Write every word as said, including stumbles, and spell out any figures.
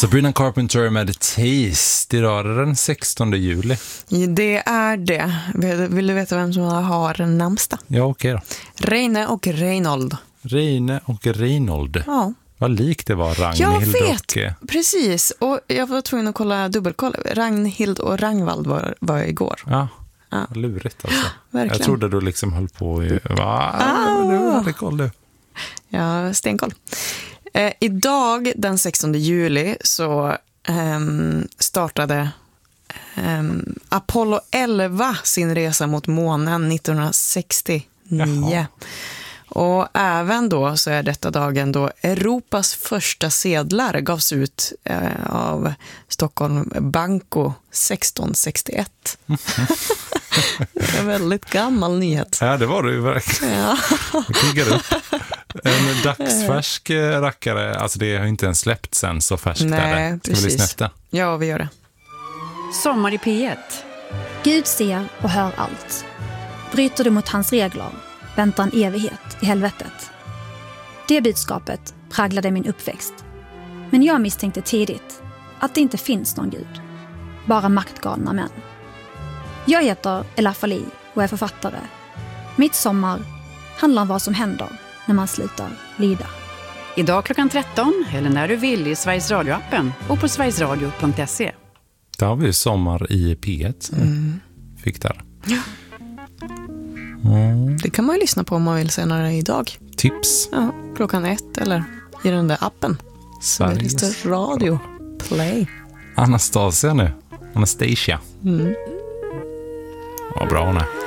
Sabrina Carpenter med Taste. Idag är det den sextonde juli. Det är det. Vill du veta vem som har namnsdag? Ja, okej då. Reine och Reinhold. Reine och Reinhold. Ja. Vad likt det var Ragnhild. Jag vet, och... precis. Och jag var tvungen att kolla dubbelkolla. Ragnhild och Ragnvald var, var igår. Ja, ja. Lurigt alltså. Verkligen. Jag trodde du liksom höll på i... Va? Ah. Du hade koll du. Ja, stenkoll. Eh, idag, den sextonde juli, så eh, startade eh, Apollo elva sin resa mot månen nittonhundrasextionio. Jaha. Och även då så är detta dagen då Europas första sedlar gavs ut eh, av Stockholm Banco sexton sextioett. Det är en väldigt gammal nyhet. Ja, det var det ju verkligen. Ja. Jag piggar upp. En dagsfärsk rackare, alltså det har inte ens släppt sen så färskt. Nej, är det. Ska precis. vi lyssna efter? Ja, vi gör det. Sommar i P ett. Gud ser och hör allt. Bryter du mot hans regler, väntar en evighet i helvetet. Det budskapet präglade min uppväxt. Men jag misstänkte tidigt att det inte finns någon gud. Bara maktgalna män. Jag heter Ella Fali och är författare. Mitt sommar handlar om vad som händer när man slutar lida. Idag klockan tretton eller när du vill i Sveriges Radio-appen och på sverigesradio punkt se. Där har vi sommar i P ett. Mm. Fick där. Ja. Mm. Det kan man ju lyssna på om man vill senare idag. Tips. Ja, klockan ett eller i den där appen. Sveriges, Sveriges Radio Play. Anastasia nu. Anastasia. Mm. Vad bra hon är.